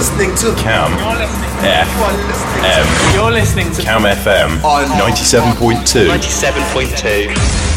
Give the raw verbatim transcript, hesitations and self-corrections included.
listening to Cam You're listening F to You're listening to Cam F M on ninety-seven point two. ninety-seven point two.